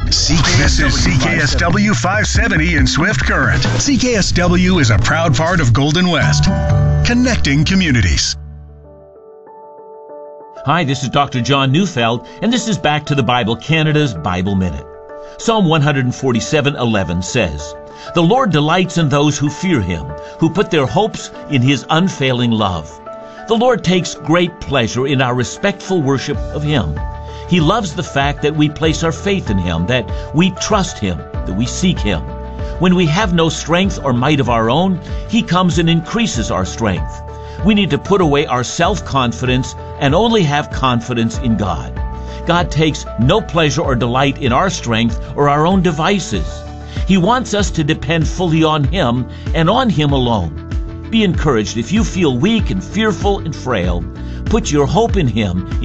This is CKSW 570 in Swift Current. CKSW is a proud part of Golden West, connecting communities. Hi, this is Dr. John Neufeld, and this is Back to the Bible, Canada's Bible Minute. Psalm 147:11 says, "The Lord delights in those who fear Him, who put their hopes in His unfailing love." The Lord takes great pleasure in our respectful worship of Him. He loves the fact that we place our faith in Him, that we trust Him, that we seek Him. When we have no strength or might of our own, He comes and increases our strength. We need to put away our self-confidence and only have confidence in God. God takes no pleasure or delight in our strength or our own devices. He wants us to depend fully on Him and on Him alone. Be encouraged if you feel weak and fearful and frail. Put your hope in Him.